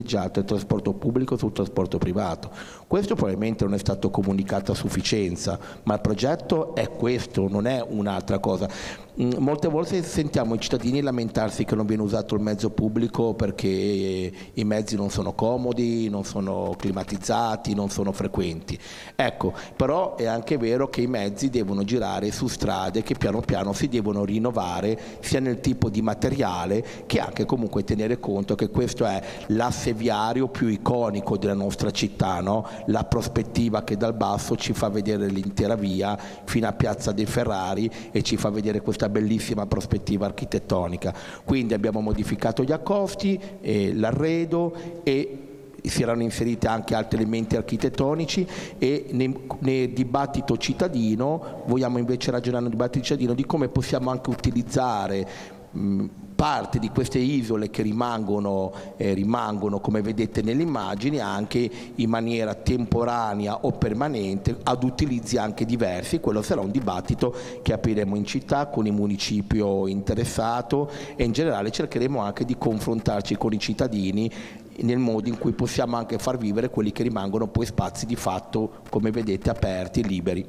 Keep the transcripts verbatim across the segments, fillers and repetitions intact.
il trasporto pubblico sul trasporto privato. Questo probabilmente non è stato comunicato a sufficienza, ma il progetto è questo, non è un'altra cosa. Molte volte sentiamo i cittadini lamentarsi che non viene usato il mezzo pubblico perché i mezzi non sono comodi, non sono climatizzati, non sono frequenti. Ecco, però è anche vero che i mezzi devono girare su strade che piano piano si devono rinnovare sia nel tipo di materiale che anche comunque tenere conto che questo è l'asse viario più iconico della nostra città, no? La prospettiva che dal basso ci fa vedere l'intera via fino a Piazza dei Ferrari e ci fa vedere questa bellissima prospettiva architettonica. Quindi abbiamo modificato gli accosti, eh, l'arredo e si erano inseriti anche altri elementi architettonici e nel, nel dibattito cittadino vogliamo invece ragionare nel dibattito cittadino di come possiamo anche utilizzare mh, parte di queste isole che rimangono, eh, rimangono come vedete nelle immagini anche in maniera temporanea o permanente ad utilizzi anche diversi. Quello sarà un dibattito che apriremo in città con il municipio interessato e in generale cercheremo anche di confrontarci con i cittadini nel modo in cui possiamo anche far vivere quelli che rimangono poi spazi di fatto come vedete aperti e liberi.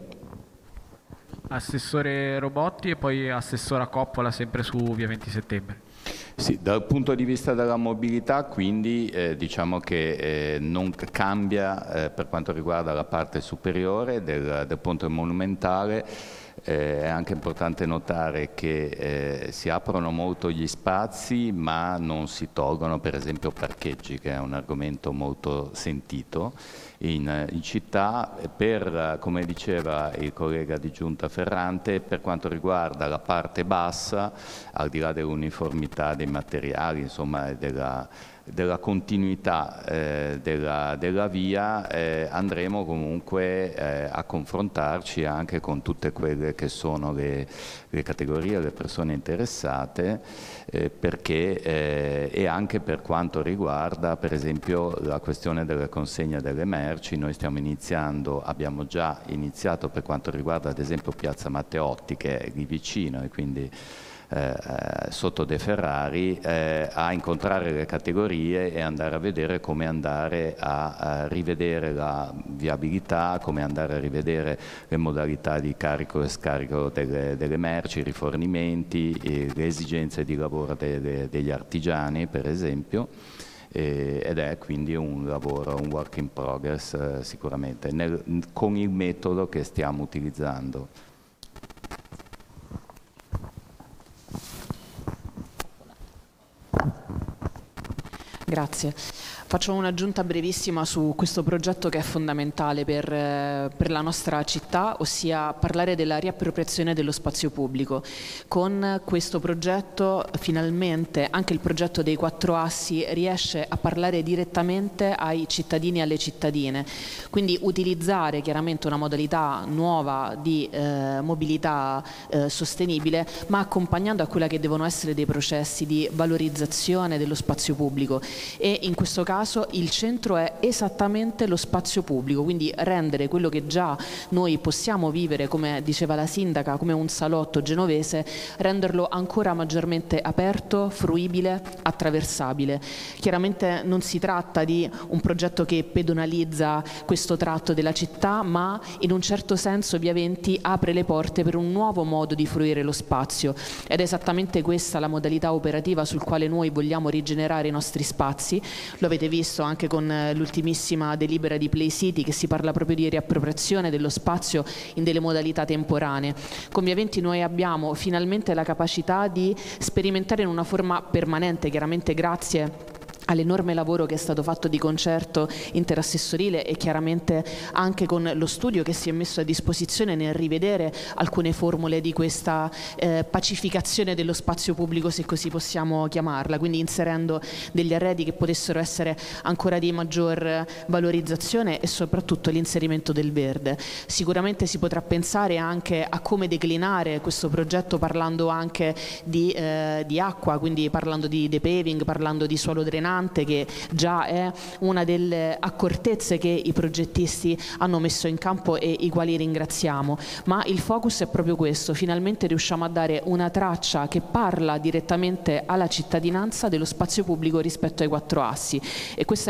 Assessore Robotti e poi assessora Coppola sempre su Via venti Settembre. Sì, dal punto di vista della mobilità quindi eh, diciamo che eh, non cambia eh, per quanto riguarda la parte superiore del, del ponte monumentale. Eh, è anche importante notare che eh, si aprono molto gli spazi ma non si tolgono per esempio parcheggi, che è un argomento molto sentito in, in città. Per, come diceva il collega di Giunta Ferrante, per quanto riguarda la parte bassa, al di là dell'uniformità dei materiali, insomma della della continuità eh, della, della via, eh, andremo comunque eh, a confrontarci anche con tutte quelle che sono le, le categorie, le persone interessate, eh, perché eh, e anche per quanto riguarda per esempio la questione della consegna delle merci. Noi stiamo iniziando, abbiamo già iniziato per quanto riguarda ad esempio Piazza Matteotti, che è lì vicino e quindi Eh, sotto De Ferrari, eh, a incontrare le categorie e andare a vedere come andare a, a rivedere la viabilità, come andare a rivedere le modalità di carico e scarico delle, delle merci, i rifornimenti, e le esigenze di lavoro delle, degli artigiani per esempio. Eh, ed è quindi un lavoro, un work in progress eh, sicuramente, nel, con il metodo che stiamo utilizzando. Grazie. Faccio un'aggiunta brevissima su questo progetto che è fondamentale per, per la nostra città, ossia parlare della riappropriazione dello spazio pubblico. Con questo progetto finalmente anche il progetto dei quattro assi riesce a parlare direttamente ai cittadini e alle cittadine, quindi utilizzare chiaramente una modalità nuova di eh, mobilità eh, sostenibile, ma accompagnando a quella che devono essere dei processi di valorizzazione dello spazio pubblico. E in questo caso il centro è esattamente lo spazio pubblico, quindi rendere quello che già noi possiamo vivere, come diceva la sindaca, come un salotto genovese, renderlo ancora maggiormente aperto, fruibile, attraversabile. Chiaramente non si tratta di un progetto che pedonalizza questo tratto della città, ma in un certo senso Via venti apre le porte per un nuovo modo di fruire lo spazio, ed è esattamente questa la modalità operativa sul quale noi vogliamo rigenerare i nostri spazi. Lo avete visto anche con l'ultimissima delibera di Play City, che si parla proprio di riappropriazione dello spazio in delle modalità temporanee. Con Via venti noi abbiamo finalmente la capacità di sperimentare in una forma permanente, chiaramente grazie all'enorme lavoro che è stato fatto di concerto interassessorile e chiaramente anche con lo studio che si è messo a disposizione nel rivedere alcune formule di questa eh, pacificazione dello spazio pubblico, se così possiamo chiamarla, quindi inserendo degli arredi che potessero essere ancora di maggior valorizzazione e soprattutto l'inserimento del verde. Sicuramente si potrà pensare anche a come declinare questo progetto parlando anche di, eh, di acqua, quindi parlando di depaving, parlando di suolo drenante, che già è una delle accortezze che i progettisti hanno messo in campo e i quali ringraziamo, ma il focus è proprio questo: finalmente riusciamo a dare una traccia che parla direttamente alla cittadinanza dello spazio pubblico rispetto ai quattro assi, e questa